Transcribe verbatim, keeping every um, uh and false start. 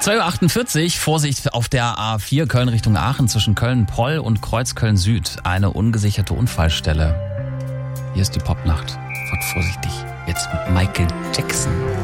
zwei Uhr achtundvierzig, Vorsicht auf der A vier Köln Richtung Aachen zwischen Köln-Poll und Kreuzköln Süd. Eine ungesicherte Unfallstelle. Hier ist die Popnacht. Fahrt vorsichtig. Jetzt mit Michael Jackson.